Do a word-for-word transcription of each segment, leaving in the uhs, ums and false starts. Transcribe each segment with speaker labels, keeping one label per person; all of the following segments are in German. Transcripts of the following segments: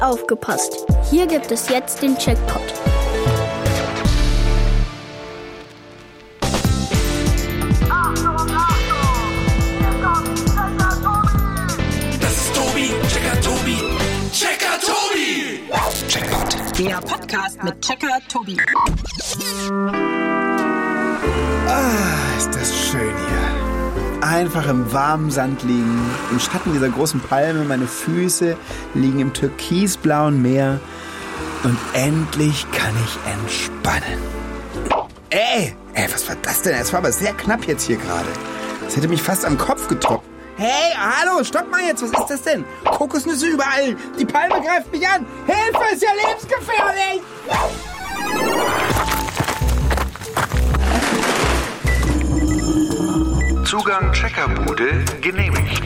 Speaker 1: Aufgepasst! Hier gibt es jetzt den Checkpot.
Speaker 2: Das ist Tobi, Checker Tobi, Checker Tobi! Checkpot.
Speaker 3: Der Podcast mit Checker Tobi.
Speaker 4: Ah, ist das schön hier. Einfach im warmen Sand liegen, im Schatten dieser großen Palme, meine Füße liegen im türkisblauen Meer und endlich kann ich entspannen. Ey, ey, was war das denn? Es war aber sehr knapp jetzt hier gerade. Es hätte mich fast am Kopf getroffen. Hey, hallo, stopp mal jetzt, was ist das denn? Kokosnüsse überall, die Palme greift mich an. Hilfe, ist ja lebensgefährlich!
Speaker 5: Zugang Checkerbude genehmigt.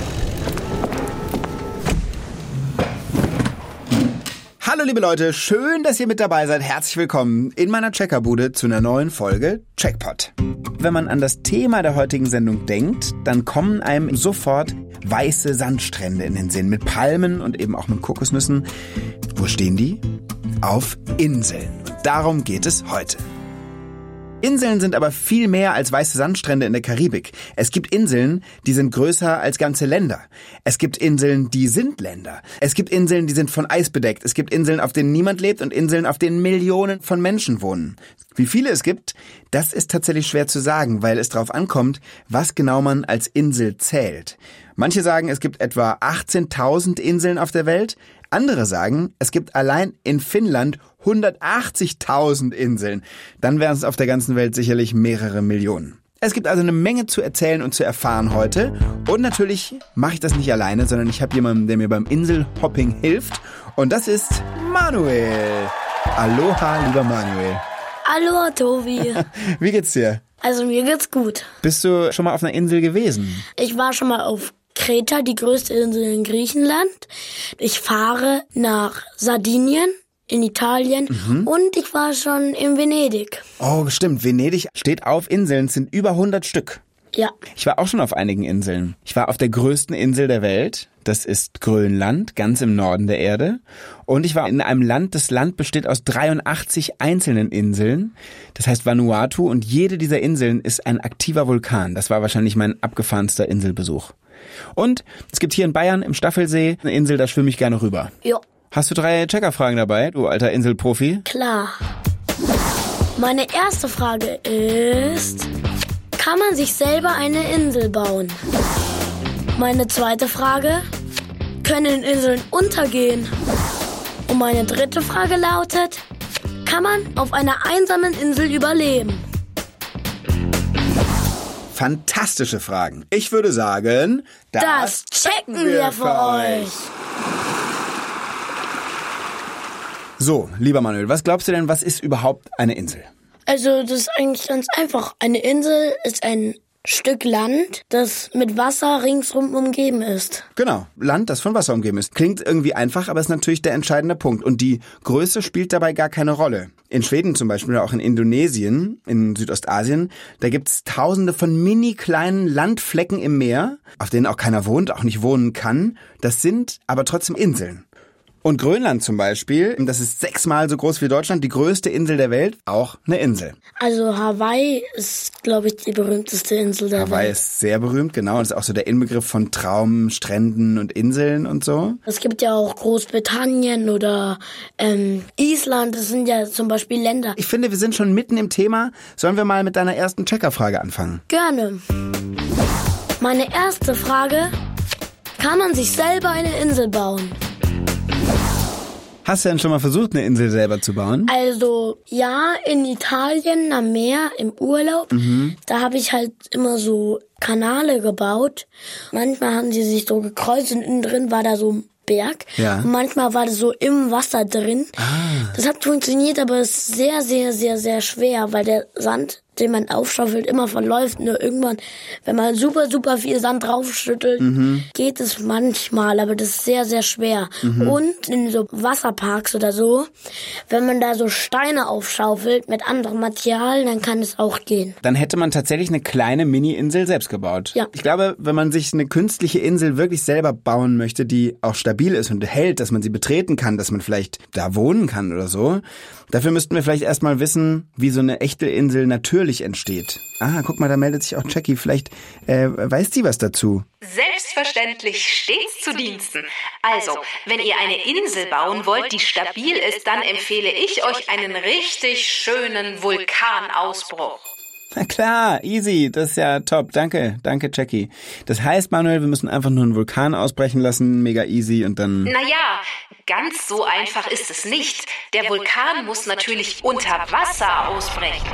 Speaker 4: Hallo liebe Leute, schön, dass ihr mit dabei seid. Herzlich willkommen in meiner Checkerbude zu einer neuen Folge Checkpot. Wenn man an das Thema der heutigen Sendung denkt, dann kommen einem sofort weiße Sandstrände in den Sinn mit Palmen und eben auch mit Kokosnüssen. Wo stehen die? Auf Inseln. Und darum geht es heute. Inseln sind aber viel mehr als weiße Sandstrände in der Karibik. Es gibt Inseln, die sind größer als ganze Länder. Es gibt Inseln, die sind Länder. Es gibt Inseln, die sind von Eis bedeckt. Es gibt Inseln, auf denen niemand lebt und Inseln, auf denen Millionen von Menschen wohnen. Wie viele es gibt, das ist tatsächlich schwer zu sagen, weil es darauf ankommt, was genau man als Insel zählt. Manche sagen, es gibt etwa achtzehntausend Inseln auf der Welt. Andere sagen, es gibt allein in Finnland hundertachtzigtausend Inseln. Dann wären es auf der ganzen Welt sicherlich mehrere Millionen. Es gibt also eine Menge zu erzählen und zu erfahren heute. Und natürlich mache ich das nicht alleine, sondern ich habe jemanden, der mir beim Inselhopping hilft. Und das ist Manuel. Aloha, lieber Manuel.
Speaker 1: Aloha, Tobi.
Speaker 4: Wie geht's dir?
Speaker 1: Also mir geht's gut.
Speaker 4: Bist du schon mal auf einer Insel gewesen?
Speaker 1: Ich war schon mal auf Kreta, die größte Insel in Griechenland. Ich fahre nach Sardinien in Italien mhm. und ich war schon in Venedig.
Speaker 4: Oh, stimmt. Venedig steht auf Inseln, es sind über hundert Stück.
Speaker 1: Ja.
Speaker 4: Ich war auch schon auf einigen Inseln. Ich war auf der größten Insel der Welt. Das ist Grönland, ganz im Norden der Erde. Und ich war in einem Land, das Land besteht aus dreiundachtzig einzelnen Inseln. Das heißt Vanuatu. Und jede dieser Inseln ist ein aktiver Vulkan. Das war wahrscheinlich mein abgefahrenster Inselbesuch. Und es gibt hier in Bayern im Staffelsee eine Insel, da schwimme ich gerne rüber.
Speaker 1: Ja.
Speaker 4: Hast du drei Checkerfragen dabei, du alter Inselprofi?
Speaker 1: Klar. Meine erste Frage ist, kann man sich selber eine Insel bauen? Meine zweite Frage, können Inseln untergehen? Und meine dritte Frage lautet, kann man auf einer einsamen Insel überleben?
Speaker 4: Fantastische Fragen. Ich würde sagen, das,
Speaker 1: das checken wir für euch.
Speaker 4: So, lieber Manuel, was glaubst du denn, was ist überhaupt eine Insel?
Speaker 1: Also, das ist eigentlich ganz einfach. Eine Insel ist ein Stück Land, das mit Wasser ringsrum umgeben ist.
Speaker 4: Genau, Land, das von Wasser umgeben ist. Klingt irgendwie einfach, aber ist natürlich der entscheidende Punkt. Und die Größe spielt dabei gar keine Rolle. In Schweden zum Beispiel oder auch in Indonesien, in Südostasien, da gibt's tausende von mini kleinen Landflecken im Meer, auf denen auch keiner wohnt, auch nicht wohnen kann. Das sind aber trotzdem Inseln. Und Grönland zum Beispiel, das ist sechsmal so groß wie Deutschland, die größte Insel der Welt, auch eine Insel.
Speaker 1: Also Hawaii ist, glaube ich, die berühmteste Insel der
Speaker 4: Hawaii
Speaker 1: Welt.
Speaker 4: Hawaii ist sehr berühmt, genau. Und ist auch so der Inbegriff von Traum, Stränden und Inseln und so.
Speaker 1: Es gibt ja auch Großbritannien oder ähm, Island, das sind ja zum Beispiel Länder.
Speaker 4: Ich finde, wir sind schon mitten im Thema. Sollen wir mal mit deiner ersten Checkerfrage anfangen?
Speaker 1: Gerne. Meine erste Frage, kann man sich selber eine Insel bauen?
Speaker 4: Hast du denn schon mal versucht, eine Insel selber zu bauen?
Speaker 1: Also, ja, in Italien am Meer, im Urlaub, mhm. da habe ich halt immer so Kanäle gebaut. Manchmal haben die sich so gekreuzt und innen drin war da so ein Berg.
Speaker 4: Ja.
Speaker 1: Und manchmal war das so im Wasser drin.
Speaker 4: Ah.
Speaker 1: Das hat funktioniert, aber es ist sehr, sehr, sehr, sehr schwer, weil der Sand den man aufschaufelt, immer verläuft. Nur irgendwann, wenn man super, super viel Sand draufschüttelt, mhm. geht es manchmal, aber das ist sehr, sehr schwer. Mhm. Und in so Wasserparks oder so, wenn man da so Steine aufschaufelt mit anderem Material, dann kann es auch gehen.
Speaker 4: Dann hätte man tatsächlich eine kleine Mini-Insel selbst gebaut.
Speaker 1: Ja.
Speaker 4: Ich glaube, wenn man sich eine künstliche Insel wirklich selber bauen möchte, die auch stabil ist und hält, dass man sie betreten kann, dass man vielleicht da wohnen kann oder so, dafür müssten wir vielleicht erstmal wissen, wie so eine echte Insel natürlich entsteht. Ah, guck mal, da meldet sich auch Jackie. Vielleicht äh, weiß die was dazu.
Speaker 6: Selbstverständlich stets zu Diensten. Also, wenn ihr eine Insel bauen wollt, die stabil ist, dann empfehle ich euch einen richtig schönen Vulkanausbruch.
Speaker 4: Na klar, easy, das ist ja top. Danke, danke Jackie. Das heißt, Manuel, wir müssen einfach nur einen Vulkan ausbrechen lassen, mega easy und dann...
Speaker 6: Naja, ganz so einfach ist es nicht. Der Vulkan muss natürlich unter Wasser ausbrechen.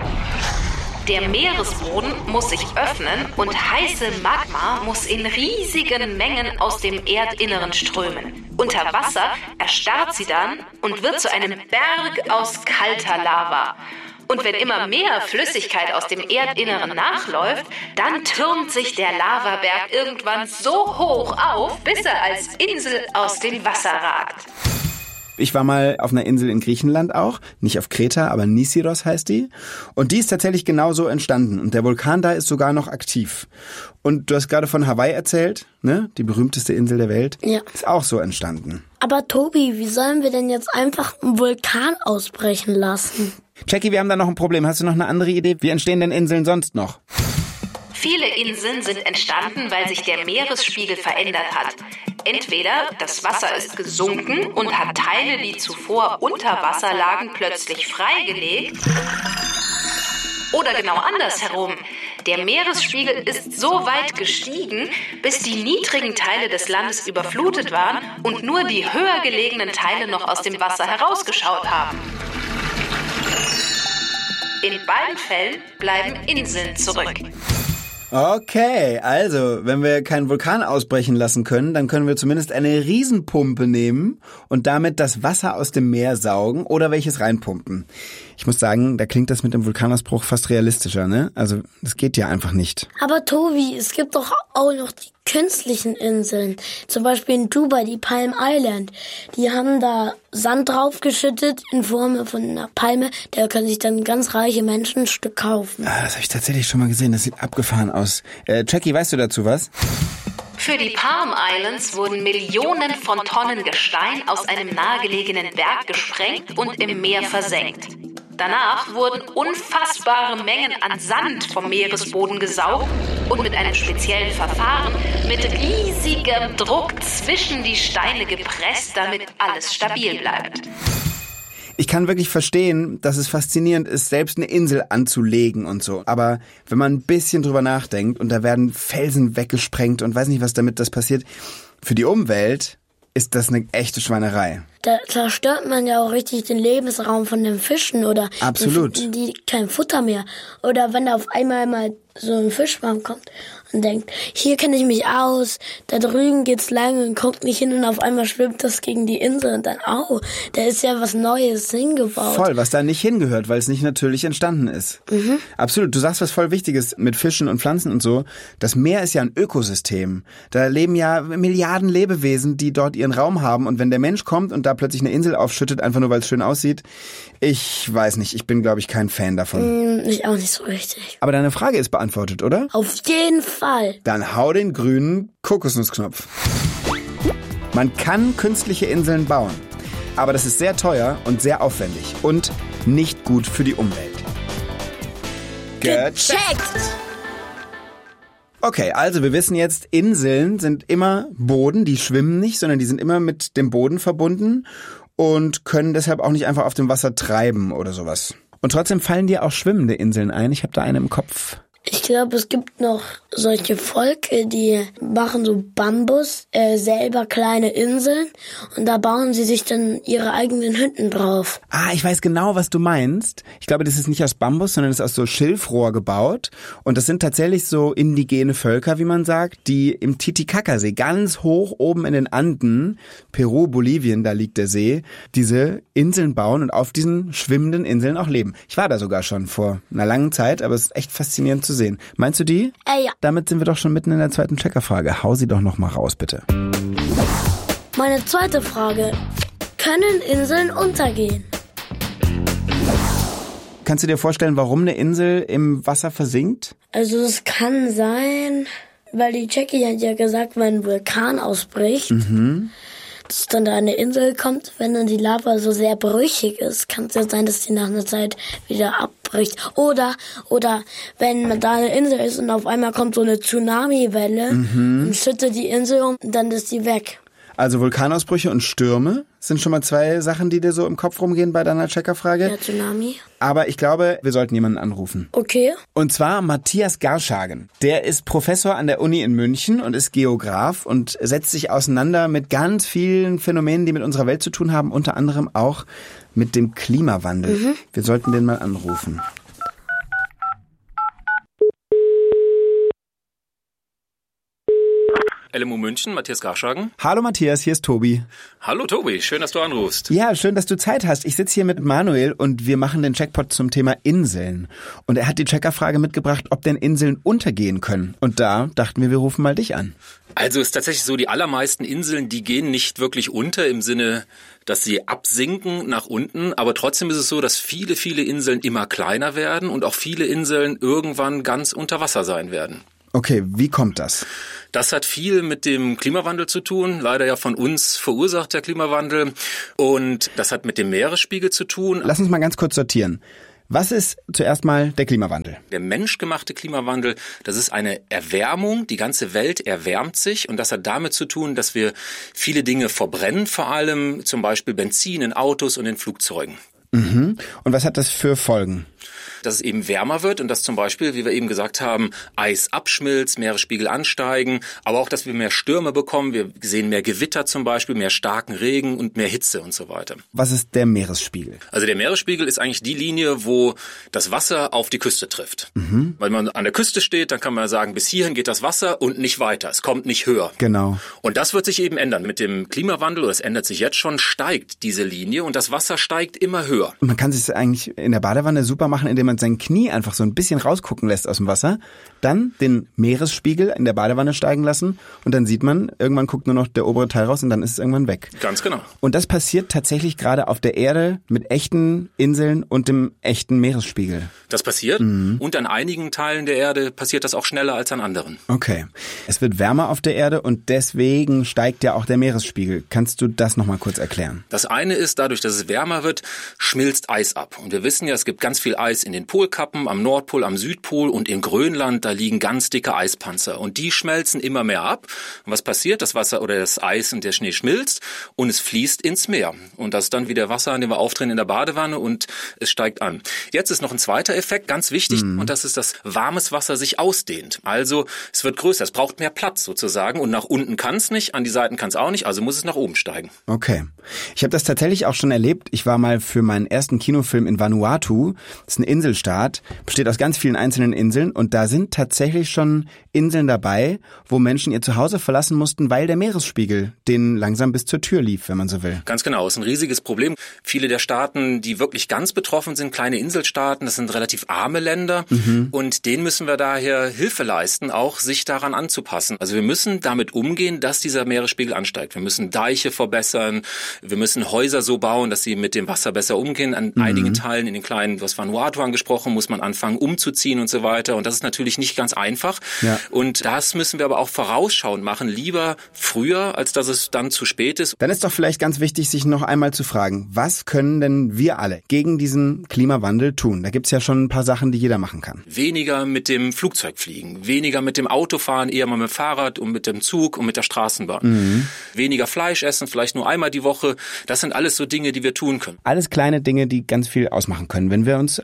Speaker 6: Der Meeresboden muss sich öffnen und heiße Magma muss in riesigen Mengen aus dem Erdinneren strömen. Unter Wasser erstarrt sie dann und wird zu einem Berg aus kalter Lava. Und wenn immer mehr Flüssigkeit aus dem Erdinneren nachläuft, dann türmt sich der Lavaberg irgendwann so hoch auf, bis er als Insel aus dem Wasser ragt.
Speaker 4: Ich war mal auf einer Insel in Griechenland auch, nicht auf Kreta, aber Nisyros heißt die. Und die ist tatsächlich genauso entstanden. Und der Vulkan da ist sogar noch aktiv. Und du hast gerade von Hawaii erzählt, ne? Die berühmteste Insel der Welt.
Speaker 1: Ja.
Speaker 4: Ist auch so entstanden.
Speaker 1: Aber Tobi, wie sollen wir denn jetzt einfach einen Vulkan ausbrechen lassen?
Speaker 4: Jackie, wir haben da noch ein Problem. Hast du noch eine andere Idee? Wie entstehen denn Inseln sonst noch?
Speaker 6: Viele Inseln sind entstanden, weil sich der Meeresspiegel verändert hat. Entweder das Wasser ist gesunken und hat Teile, die zuvor unter Wasser lagen, plötzlich freigelegt. Oder genau andersherum. Der Meeresspiegel ist so weit gestiegen, bis die niedrigen Teile des Landes überflutet waren und nur die höher gelegenen Teile noch aus dem Wasser herausgeschaut haben. In beiden Fällen bleiben Inseln zurück.
Speaker 4: Okay, also, wenn wir keinen Vulkan ausbrechen lassen können, dann können wir zumindest eine Riesenpumpe nehmen und damit das Wasser aus dem Meer saugen oder welches reinpumpen. Ich muss sagen, da klingt das mit dem Vulkanausbruch fast realistischer, ne? Also, das geht ja einfach nicht.
Speaker 1: Aber Tobi, es gibt doch auch noch die künstlichen Inseln. Zum Beispiel in Dubai, die Palm Island. Die haben da Sand draufgeschüttet in Form von einer Palme. Da können sich dann ganz reiche Menschen ein Stück kaufen.
Speaker 4: Ah, das habe ich tatsächlich schon mal gesehen. Das sieht abgefahren aus. Äh, Jackie, weißt du dazu was?
Speaker 6: Für die Palm Islands wurden Millionen von Tonnen Gestein aus einem nahegelegenen Berg gesprengt und im Meer versenkt. Danach wurden unfassbare Mengen an Sand vom Meeresboden gesaugt und mit einem speziellen Verfahren mit riesigem Druck zwischen die Steine gepresst, damit alles stabil bleibt.
Speaker 4: Ich kann wirklich verstehen, dass es faszinierend ist, selbst eine Insel anzulegen und so. Aber wenn man ein bisschen drüber nachdenkt und da werden Felsen weggesprengt und weiß nicht, was damit das passiert, für die Umwelt ist das eine echte Schweinerei.
Speaker 1: Da zerstört man ja auch richtig den Lebensraum von den Fischen oder
Speaker 4: absolut.
Speaker 1: Die, die kein Futter mehr. Oder wenn da auf einmal mal so ein Fischschwarm kommt und denkt, hier kenne ich mich aus, da drüben geht's lang und guckt nicht hin und auf einmal schwimmt das gegen die Insel und dann, au, da ist ja was Neues hingebaut.
Speaker 4: Voll, was da nicht hingehört, weil es nicht natürlich entstanden ist. Mhm. Absolut, du sagst was voll Wichtiges mit Fischen und Pflanzen und so. Das Meer ist ja ein Ökosystem. Da leben ja Milliarden Lebewesen, die dort ihren Raum haben und wenn der Mensch kommt und da plötzlich eine Insel aufschüttet, einfach nur weil es schön aussieht, ich weiß nicht, ich bin glaube ich kein Fan davon.
Speaker 1: Mm, ich auch nicht so richtig.
Speaker 4: Aber deine Frage ist beantwortet, oder?
Speaker 1: Auf jeden Fall.
Speaker 4: Dann hau den grünen Kokosnussknopf. Man kann künstliche Inseln bauen, aber das ist sehr teuer und sehr aufwendig und nicht gut für die Umwelt.
Speaker 1: Gecheckt!
Speaker 4: Okay, also wir wissen jetzt, Inseln sind immer Boden, die schwimmen nicht, sondern die sind immer mit dem Boden verbunden und können deshalb auch nicht einfach auf dem Wasser treiben oder sowas. Und trotzdem fallen dir auch schwimmende Inseln ein. Ich habe da eine im Kopf.
Speaker 1: Ich glaube, es gibt noch solche Volke, die machen so Bambus, äh, selber kleine Inseln und da bauen sie sich dann ihre eigenen Hütten drauf.
Speaker 4: Ah, ich weiß genau, was du meinst. Ich glaube, das ist nicht aus Bambus, sondern das ist aus so Schilfrohr gebaut. Und das sind tatsächlich so indigene Völker, wie man sagt, die im Titicacasee, ganz hoch oben in den Anden, Peru, Bolivien, da liegt der See, diese Inseln bauen und auf diesen schwimmenden Inseln auch leben. Ich war da sogar schon vor einer langen Zeit, aber es ist echt faszinierend zu sehen. Meinst du die?
Speaker 1: Äh, ja.
Speaker 4: Damit sind wir doch schon mitten in der zweiten Checkerfrage. Hau sie doch noch mal raus, bitte.
Speaker 1: Meine zweite Frage. Können Inseln untergehen?
Speaker 4: Kannst du dir vorstellen, warum eine Insel im Wasser versinkt?
Speaker 1: Also es kann sein, weil die Jackie hat ja gesagt, wenn ein Vulkan ausbricht, mhm. dass dann da eine Insel kommt, wenn dann die Lava so sehr brüchig ist, kann es ja sein, dass die nach einer Zeit wieder abbricht. Oder oder wenn da eine Insel ist und auf einmal kommt so eine Tsunami-Welle mhm. und schüttet die Insel um, dann ist die weg.
Speaker 4: Also Vulkanausbrüche und Stürme sind schon mal zwei Sachen, die dir so im Kopf rumgehen bei deiner Checkerfrage.
Speaker 1: Ja, Tsunami.
Speaker 4: Aber ich glaube, wir sollten jemanden anrufen.
Speaker 1: Okay.
Speaker 4: Und zwar Matthias Garschagen. Der ist Professor an der Uni in München und ist Geograf und setzt sich auseinander mit ganz vielen Phänomenen, die mit unserer Welt zu tun haben, unter anderem auch mit dem Klimawandel. Mhm. Wir sollten den mal anrufen.
Speaker 7: L M U München, Matthias Garschagen.
Speaker 4: Hallo Matthias, hier ist Tobi.
Speaker 7: Hallo Tobi, schön, dass du anrufst.
Speaker 4: Ja, schön, dass du Zeit hast. Ich sitze hier mit Manuel und wir machen den Checkpot zum Thema Inseln. Und er hat die Checkerfrage mitgebracht, ob denn Inseln untergehen können. Und da dachten wir, wir rufen mal dich an.
Speaker 7: Also es ist tatsächlich so, die allermeisten Inseln, die gehen nicht wirklich unter im Sinne, dass sie absinken nach unten. Aber trotzdem ist es so, dass viele, viele Inseln immer kleiner werden und auch viele Inseln irgendwann ganz unter Wasser sein werden.
Speaker 4: Okay, wie kommt das?
Speaker 7: Das hat viel mit dem Klimawandel zu tun, leider ja von uns verursacht der Klimawandel. Und das hat mit dem Meeresspiegel zu tun.
Speaker 4: Lass uns mal ganz kurz sortieren. Was ist zuerst mal der Klimawandel?
Speaker 7: Der menschgemachte Klimawandel, das ist eine Erwärmung. Die ganze Welt erwärmt sich und das hat damit zu tun, dass wir viele Dinge verbrennen, vor allem zum Beispiel Benzin in Autos und in Flugzeugen.
Speaker 4: Mhm. Und was hat das für Folgen?
Speaker 7: Dass es eben wärmer wird und dass zum Beispiel, wie wir eben gesagt haben, Eis abschmilzt, Meeresspiegel ansteigen, aber auch, dass wir mehr Stürme bekommen. Wir sehen mehr Gewitter zum Beispiel, mehr starken Regen und mehr Hitze und so weiter.
Speaker 4: Was ist der Meeresspiegel?
Speaker 7: Also der Meeresspiegel ist eigentlich die Linie, wo das Wasser auf die Küste trifft. Mhm. Wenn man an der Küste steht, dann kann man sagen, bis hierhin geht das Wasser und nicht weiter. Es kommt nicht höher.
Speaker 4: Genau.
Speaker 7: Und das wird sich eben ändern. Mit dem Klimawandel, oder es ändert sich jetzt schon, steigt diese Linie und das Wasser steigt immer höher.
Speaker 4: Und man kann sich eigentlich in der Badewanne super machen, indem man sein Knie einfach so ein bisschen rausgucken lässt aus dem Wasser, dann den Meeresspiegel in der Badewanne steigen lassen und dann sieht man, irgendwann guckt nur noch der obere Teil raus und dann ist es irgendwann weg.
Speaker 7: Ganz genau.
Speaker 4: Und das passiert tatsächlich gerade auf der Erde mit echten Inseln und dem echten Meeresspiegel.
Speaker 7: Das passiert mhm. und an einigen Teilen der Erde passiert das auch schneller als an anderen.
Speaker 4: Okay. Es wird wärmer auf der Erde und deswegen steigt ja auch der Meeresspiegel. Kannst du das nochmal kurz erklären?
Speaker 7: Das eine ist, dadurch, dass es wärmer wird, schmilzt Eis ab. Und wir wissen ja, es gibt ganz viel Eis in den Polkappen, am Nordpol, am Südpol und in Grönland, da liegen ganz dicke Eispanzer. Und die schmelzen immer mehr ab. Und was passiert? Das Wasser oder das Eis und der Schnee schmilzt und es fließt ins Meer. Und das ist dann wieder Wasser, an dem wir aufdrehen in der Badewanne und es steigt an. Jetzt ist noch ein zweiter Effekt, ganz wichtig, mhm. und das ist, dass warmes Wasser sich ausdehnt. Also es wird größer, es braucht mehr Platz sozusagen und nach unten kann es nicht, an die Seiten kann es auch nicht, also muss es nach oben steigen.
Speaker 4: Okay. Ich habe das tatsächlich auch schon erlebt. Ich war mal für meinen ersten Kinofilm in Vanuatu. Das ist ein Inselstaat, besteht aus ganz vielen einzelnen Inseln und da sind tatsächlich schon Inseln dabei, wo Menschen ihr Zuhause verlassen mussten, weil der Meeresspiegel denen langsam bis zur Tür lief, wenn man so will.
Speaker 7: Ganz genau, ist ein riesiges Problem. Viele der Staaten, die wirklich ganz betroffen sind, kleine Inselstaaten, das sind relativ arme Länder mhm. und denen müssen wir daher Hilfe leisten, auch sich daran anzupassen. Also wir müssen damit umgehen, dass dieser Meeresspiegel ansteigt. Wir müssen Deiche verbessern, wir müssen Häuser so bauen, dass sie mit dem Wasser besser umgehen. An mhm. einigen Teilen in den kleinen, du hast Vanuatu angesprochen, muss man anfangen umzuziehen und so weiter und das ist natürlich nicht ganz einfach. Ja. Und das müssen wir aber auch vorausschauend machen, lieber früher, als dass es dann zu spät ist.
Speaker 4: Dann ist doch vielleicht ganz wichtig, sich noch einmal zu fragen, was können denn wir alle gegen diesen Klimawandel tun? Da gibt's ja schon ein paar Sachen, die jeder machen kann.
Speaker 7: Weniger mit dem Flugzeug fliegen, weniger mit dem Auto fahren, eher mal mit dem Fahrrad und mit dem Zug und mit der Straßenbahn. Mhm. Weniger Fleisch essen, vielleicht nur einmal die Woche. Das sind alles so Dinge, die wir tun können.
Speaker 4: Alles kleine Dinge, die ganz viel ausmachen können, wenn wir uns alle ein bisschen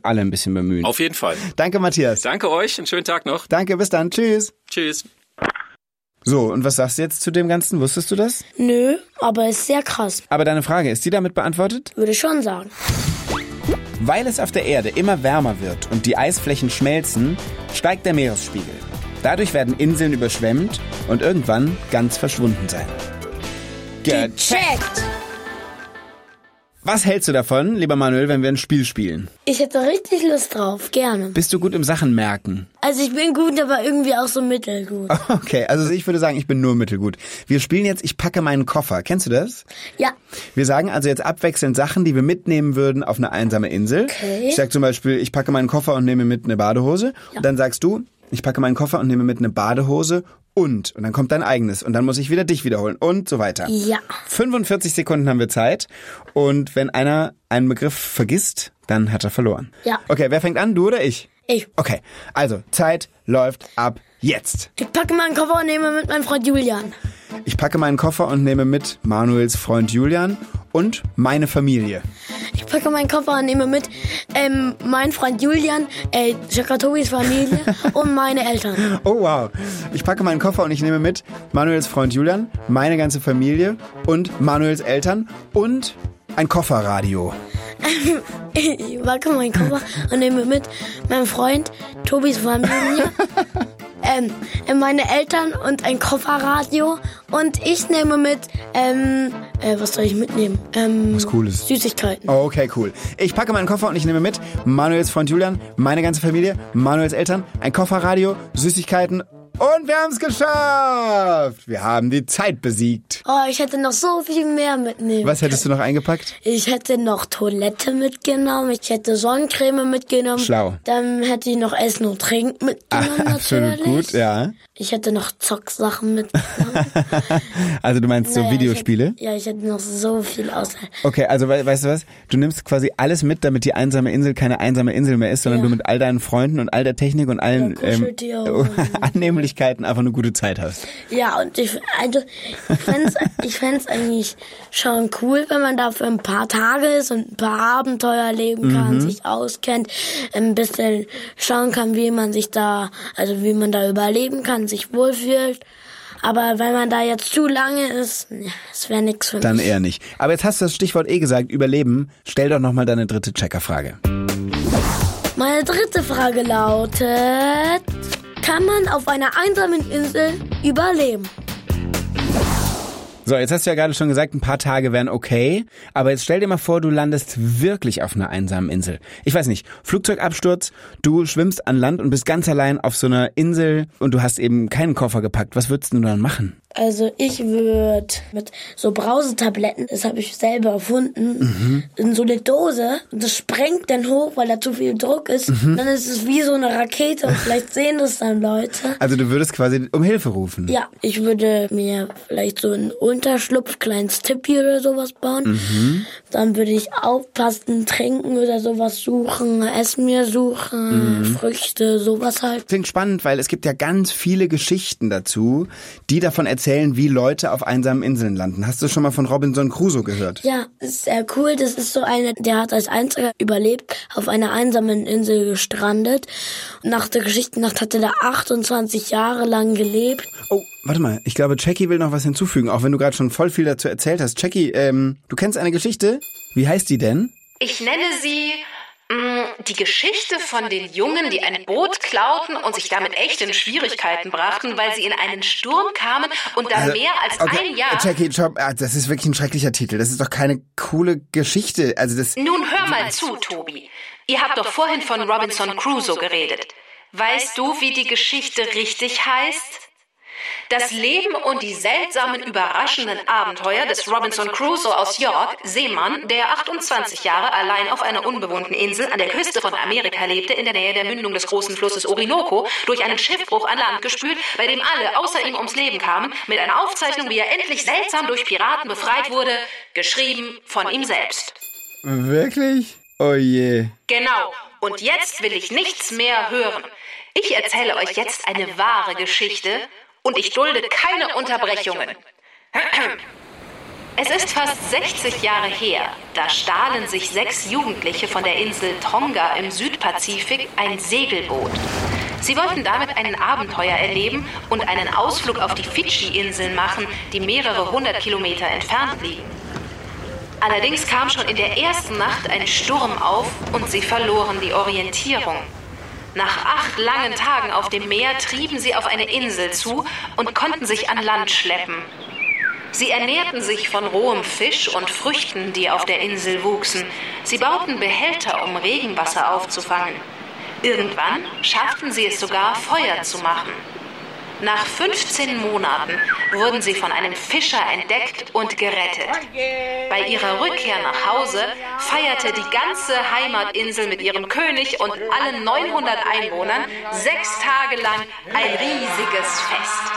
Speaker 4: bisschen bemühen.
Speaker 7: Auf jeden Fall.
Speaker 4: Danke, Matthias.
Speaker 7: Danke euch, einen schönen Tag noch.
Speaker 4: Danke, bis dann. Tschüss.
Speaker 7: Tschüss.
Speaker 4: So, und was sagst du jetzt zu dem Ganzen? Wusstest du das?
Speaker 1: Nö, aber ist sehr krass.
Speaker 4: Aber deine Frage, ist die damit beantwortet?
Speaker 1: Würde ich schon sagen.
Speaker 4: Weil es auf der Erde immer wärmer wird und die Eisflächen schmelzen, steigt der Meeresspiegel. Dadurch werden Inseln überschwemmt und irgendwann ganz verschwunden sein.
Speaker 1: Gecheckt!
Speaker 4: Was hältst du davon, lieber Manuel, wenn wir ein Spiel spielen?
Speaker 1: Ich hätte richtig Lust drauf, gerne.
Speaker 4: Bist du gut im Sachen merken?
Speaker 1: Also ich bin gut, aber irgendwie auch so mittelgut.
Speaker 4: Okay, also ich würde sagen, ich bin nur mittelgut. Wir spielen jetzt Ich packe meinen Koffer. Kennst du das?
Speaker 1: Ja.
Speaker 4: Wir sagen also jetzt abwechselnd Sachen, die wir mitnehmen würden auf eine einsame Insel.
Speaker 1: Okay.
Speaker 4: Ich sag zum Beispiel, ich packe meinen Koffer und nehme mit eine Badehose. Ja. Und dann sagst du, ich packe meinen Koffer und nehme mit eine Badehose und. Und dann kommt dein eigenes. Und dann muss ich wieder dich wiederholen und so weiter.
Speaker 1: Ja.
Speaker 4: fünfundvierzig Sekunden haben wir Zeit. Und wenn einer einen Begriff vergisst, dann hat er verloren.
Speaker 1: Ja.
Speaker 4: Okay, wer fängt an, du oder ich?
Speaker 1: Ich.
Speaker 4: Okay, also Zeit läuft ab jetzt.
Speaker 1: Ich packe meinen Koffer und nehme mit meinem Freund Julian.
Speaker 4: Ich packe meinen Koffer und nehme mit Manuels Freund Julian und meine Familie.
Speaker 1: Ich packe meinen Koffer und nehme mit ähm, meinen Freund Julian, äh, Checker Tobis Familie und meine Eltern.
Speaker 4: Oh wow. Ich packe meinen Koffer und ich nehme mit Manuels Freund Julian, meine ganze Familie und Manuels Eltern und ein Kofferradio.
Speaker 1: Ich packe meinen Koffer und nehme mit meinen Freund Tobis Familie, ähm, meine Eltern und ein Kofferradio. Und ich nehme mit, ähm, äh, was soll ich mitnehmen? Ähm,
Speaker 4: was Cooles.
Speaker 1: Süßigkeiten.
Speaker 4: Oh, okay, cool. Ich packe meinen Koffer und ich nehme mit Manuels Freund Julian, meine ganze Familie, Manuels Eltern, ein Kofferradio, Süßigkeiten und wir haben es geschafft. Wir haben die Zeit besiegt.
Speaker 1: Oh, ich hätte noch so viel mehr mitnehmen.
Speaker 4: Was hättest du noch eingepackt?
Speaker 1: Ich hätte noch Toilette mitgenommen, ich hätte Sonnencreme mitgenommen.
Speaker 4: Schlau.
Speaker 1: Dann hätte ich noch Essen und Trinken mitgenommen.
Speaker 4: Ah, absolut
Speaker 1: natürlich.
Speaker 4: gut, ja.
Speaker 1: Ich hätte noch Zocksachen mitgenommen.
Speaker 4: Also du meinst
Speaker 1: naja,
Speaker 4: so Videospiele?
Speaker 1: Ich hätte, ja, ich hätte noch so viel aus.
Speaker 4: Okay, also we- weißt du was? Du nimmst quasi alles mit, damit die einsame Insel keine einsame Insel mehr ist, sondern
Speaker 1: Ja.
Speaker 4: du mit all deinen Freunden und all der Technik und allen
Speaker 1: Ja, Kuscheltiere.
Speaker 4: Annehmlichkeiten einfach eine gute Zeit hast.
Speaker 1: Ja, und ich, also, ich fänd's, ich fänd's eigentlich schon cool, wenn man da für ein paar Tage ist und ein paar Abenteuer leben kann,
Speaker 4: Mhm.
Speaker 1: sich auskennt, ein bisschen schauen kann, wie man sich da, also wie man da überleben kann, sich wohlfühlt. Aber wenn man da jetzt zu lange ist, ja, das wäre nichts für mich.
Speaker 4: Dann eher nicht. Aber jetzt hast du das Stichwort eh gesagt, Überleben. Stell doch nochmal deine dritte Checkerfrage.
Speaker 1: Meine dritte Frage lautet, kann man auf einer einsamen Insel überleben?
Speaker 4: So, jetzt hast du ja gerade schon gesagt, ein paar Tage wären okay. Aber jetzt stell dir mal vor, du landest wirklich auf einer einsamen Insel. Ich weiß nicht, Flugzeugabsturz, du schwimmst an Land und bist ganz allein auf so einer Insel und du hast eben keinen Koffer gepackt. Was würdest du dann machen?
Speaker 1: Also ich würde mit so Brausetabletten, das habe ich selber erfunden, mhm. in so eine Dose und das sprengt dann hoch, weil da zu viel Druck ist. Mhm. Dann ist es wie so eine Rakete und vielleicht sehen das dann Leute.
Speaker 4: Also du würdest quasi um Hilfe rufen?
Speaker 1: Ja, ich würde mir vielleicht so einen Unterschlupf, kleines Tippi oder sowas bauen. Mhm. Dann würde ich aufpassen, trinken oder sowas suchen, Essen mir suchen, mhm. Früchte, sowas halt.
Speaker 4: Klingt spannend, weil es gibt ja ganz viele Geschichten dazu, die davon erzählen, wie Leute auf einsamen Inseln landen. Hast du schon mal von Robinson Crusoe gehört?
Speaker 1: Ja, das ist sehr cool. Das ist so eine, der hat als einziger überlebt, auf einer einsamen Insel gestrandet. Und nach der Geschichtennacht hat er da achtundzwanzig Jahre lang gelebt.
Speaker 4: Oh, warte mal. Ich glaube, Jackie will noch was hinzufügen, auch wenn du gerade schon voll viel dazu erzählt hast. Jackie, ähm, du kennst eine Geschichte? Wie heißt die denn?
Speaker 6: Ich nenne sie mh, die Geschichte von den Jungen, die ein Boot klauten und sich damit echt in Schwierigkeiten brachten, weil sie in einen Sturm kamen und dann
Speaker 4: Also,
Speaker 6: mehr als
Speaker 4: okay,
Speaker 6: ein Jahr...
Speaker 4: Jackie, stopp, ah, das ist wirklich ein schrecklicher Titel. Das ist doch keine coole Geschichte. Also das.
Speaker 6: Nun hör mal zu, Tobi. Ihr habt doch vorhin von Robinson Crusoe geredet. Weißt du, wie die Geschichte richtig heißt? Das Leben und die seltsamen, überraschenden Abenteuer des Robinson Crusoe aus York, Seemann, der achtundzwanzig Jahre allein auf einer unbewohnten Insel an der Küste von Amerika lebte, in der Nähe der Mündung des großen Flusses Orinoco, durch einen Schiffbruch an Land gespült, bei dem alle außer ihm ums Leben kamen, mit einer Aufzeichnung, wie er endlich seltsam durch Piraten befreit wurde, geschrieben von ihm selbst.
Speaker 4: Wirklich? Oh je.
Speaker 6: Genau. Und jetzt will ich nichts mehr hören. Ich erzähle euch jetzt eine wahre Geschichte und ich dulde keine Unterbrechungen. Es ist fast sechzig Jahre her, da stahlen sich sechs Jugendliche von der Insel Tonga im Südpazifik ein Segelboot. Sie wollten damit ein Abenteuer erleben und einen Ausflug auf die Fidschi-Inseln machen, die mehrere hundert Kilometer entfernt liegen. Allerdings kam schon in der ersten Nacht ein Sturm auf und sie verloren die Orientierung. Nach acht langen Tagen auf dem Meer trieben sie auf eine Insel zu und konnten sich an Land schleppen. Sie ernährten sich von rohem Fisch und Früchten, die auf der Insel wuchsen. Sie bauten Behälter, um Regenwasser aufzufangen. Irgendwann schafften sie es sogar, Feuer zu machen. Nach fünfzehn Monaten wurden sie von einem Fischer entdeckt und gerettet. Bei ihrer Rückkehr nach Hause feierte die ganze Heimatinsel mit ihrem König und allen neunhundert Einwohnern sechs Tage lang ein riesiges Fest.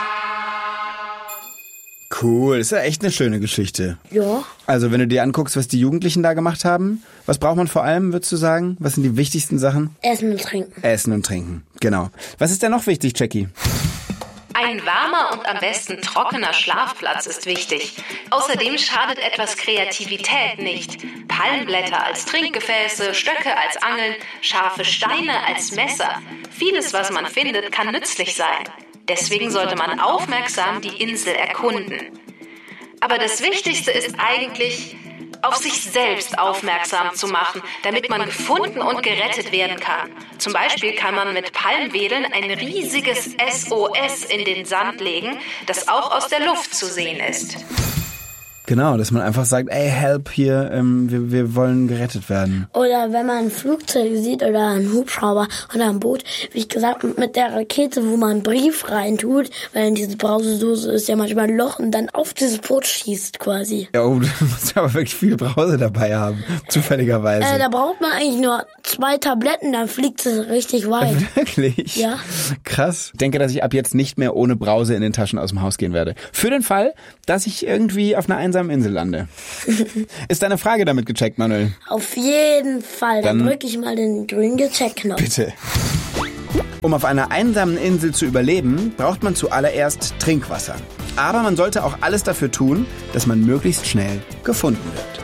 Speaker 4: Cool, ist ja echt eine schöne Geschichte.
Speaker 1: Ja.
Speaker 4: Also wenn du dir anguckst, was die Jugendlichen da gemacht haben, was braucht man vor allem, würdest du sagen? Was sind die wichtigsten Sachen?
Speaker 1: Essen und trinken.
Speaker 4: Essen und trinken, genau. Was ist denn noch wichtig, Jackie?
Speaker 6: Ein warmer und am besten trockener Schlafplatz ist wichtig. Außerdem schadet etwas Kreativität nicht. Palmblätter als Trinkgefäße, Stöcke als Angeln, scharfe Steine als Messer. Vieles, was man findet, kann nützlich sein. Deswegen sollte man aufmerksam die Insel erkunden. Aber das Wichtigste ist eigentlich, auf sich selbst aufmerksam zu machen, damit man gefunden und gerettet werden kann. Zum Beispiel kann man mit Palmwedeln ein riesiges S O S in den Sand legen, das auch aus der Luft zu sehen ist.
Speaker 4: Genau, dass man einfach sagt, ey, help hier, ähm, wir, wir wollen gerettet werden.
Speaker 1: Oder wenn man ein Flugzeug sieht oder einen Hubschrauber oder ein Boot, wie ich gesagt habe, mit der Rakete, wo man einen Brief reintut, weil in diese Brausedose ist ja manchmal ein Loch und dann auf dieses Boot schießt quasi.
Speaker 4: Ja, oh, du musst aber wirklich viel Brause dabei haben, zufälligerweise.
Speaker 1: Äh, da braucht man eigentlich nur zwei Tabletten, dann fliegt es richtig weit.
Speaker 4: Wirklich?
Speaker 1: Ja.
Speaker 4: Krass. Ich denke, dass ich ab jetzt nicht mehr ohne Brause in den Taschen aus dem Haus gehen werde. Für den Fall, dass ich irgendwie auf einer einsamen Insel lande. Ist deine Frage damit gecheckt, Manuel?
Speaker 1: Auf jeden Fall. Dann,
Speaker 4: Dann
Speaker 1: drücke ich mal den grünen Gecheck-Knopf.
Speaker 4: Bitte. Um auf einer einsamen Insel zu überleben, braucht man zuallererst Trinkwasser. Aber man sollte auch alles dafür tun, dass man möglichst schnell gefunden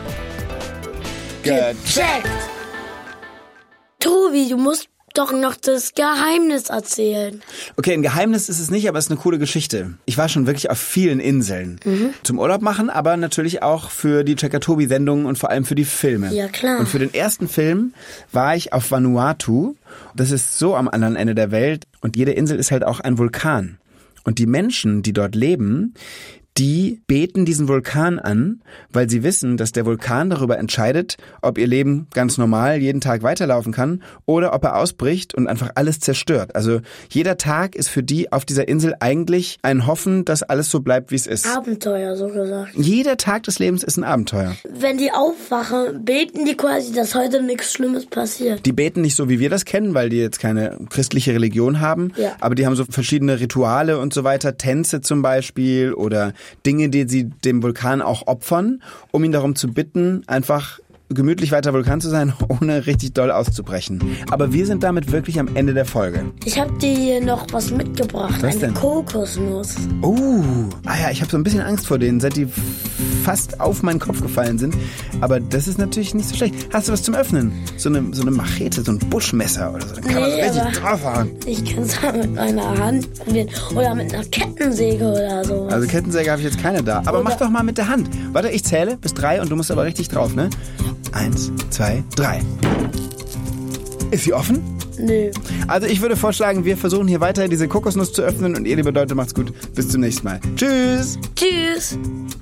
Speaker 4: wird.
Speaker 1: Gecheckt! Tobi, du musst doch noch das Geheimnis erzählen.
Speaker 4: Okay, ein Geheimnis ist es nicht, aber es ist eine coole Geschichte. Ich war schon wirklich auf vielen Inseln. Mhm. Zum Urlaub machen, aber natürlich auch für die Checker-Tobi-Sendungen und vor allem für die Filme.
Speaker 1: Ja, klar.
Speaker 4: Und für den ersten Film war ich auf Vanuatu. Das ist so am anderen Ende der Welt. Und jede Insel ist halt auch ein Vulkan. Und die Menschen, die dort leben, die beten diesen Vulkan an, weil sie wissen, dass der Vulkan darüber entscheidet, ob ihr Leben ganz normal jeden Tag weiterlaufen kann oder ob er ausbricht und einfach alles zerstört. Also jeder Tag ist für die auf dieser Insel eigentlich ein Hoffen, dass alles so bleibt, wie es ist.
Speaker 1: Abenteuer, so gesagt.
Speaker 4: Jeder Tag des Lebens ist ein Abenteuer.
Speaker 1: Wenn die aufwachen, beten die quasi, dass heute nichts Schlimmes passiert.
Speaker 4: Die beten nicht so, wie wir das kennen, weil die jetzt keine christliche Religion haben,
Speaker 1: ja.
Speaker 4: Aber die haben so verschiedene Rituale und so weiter, Tänze zum Beispiel oder Dinge, die sie dem Vulkan auch opfern, um ihn darum zu bitten, einfach gemütlich weiter Vulkan zu sein, ohne richtig doll auszubrechen. Aber wir sind damit wirklich am Ende der Folge.
Speaker 1: Ich habe dir hier noch was mitgebracht.
Speaker 4: Was
Speaker 1: eine
Speaker 4: denn?
Speaker 1: Kokosnuss.
Speaker 4: Oh, ah ja, ich habe so ein bisschen Angst vor denen, seit die fast auf meinen Kopf gefallen sind. Aber das ist natürlich nicht so schlecht. Hast du was zum Öffnen? So eine, so eine Machete, so ein Buschmesser oder so. Dann kann man so
Speaker 1: Nee,
Speaker 4: richtig
Speaker 1: aber
Speaker 4: draufhauen.
Speaker 1: Ich kann es mit meiner Hand probieren. Oder mit einer Kettensäge oder so.
Speaker 4: Also Kettensäge habe ich jetzt keine da. Aber
Speaker 1: Oder
Speaker 4: mach doch mal mit der Hand. Warte, ich zähle bis drei und du musst aber richtig drauf, ne? Eins, zwei, drei. Ist sie offen?
Speaker 1: Nö.
Speaker 4: Also ich würde vorschlagen, wir versuchen hier weiter diese Kokosnuss zu öffnen und ihr, liebe Leute, macht's gut. Bis zum nächsten Mal. Tschüss.
Speaker 1: Tschüss.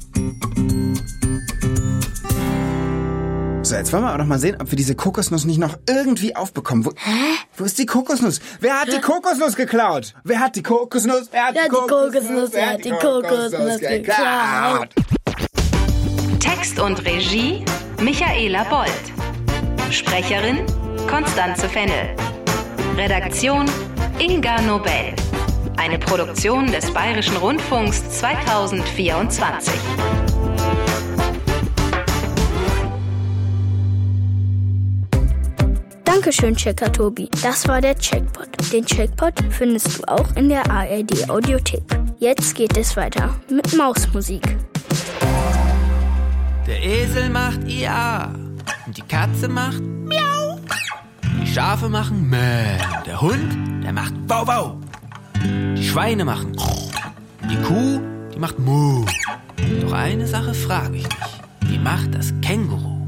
Speaker 4: So, jetzt wollen wir auch noch mal sehen, ob wir diese Kokosnuss nicht noch irgendwie aufbekommen. Wo,
Speaker 1: Hä?
Speaker 4: Wo ist die Kokosnuss? Wer hat die Kokosnuss geklaut? Wer hat die Kokosnuss? Wer hat
Speaker 1: Wer hat die Kokosnuss? Wer hat die Kokosnuss geklaut?
Speaker 6: Text und Regie Michaela Bold. Sprecherin Konstanze Fennel. Redaktion Inga Nobel. Eine Produktion des Bayerischen Rundfunks zweitausendvierundzwanzig.
Speaker 8: Dankeschön, Checker Tobi. Das war der Checkpot. Den Checkpot findest du auch in der A R D Audiothek. Jetzt geht es weiter mit Mausmusik.
Speaker 9: Der Esel macht Ia und die Katze macht Miau. Die Schafe machen Mäh. Der Hund, der macht Wow Wow. Die Schweine machen und die Kuh, die macht Mu. Doch eine Sache frage ich mich. Wie macht das Känguru?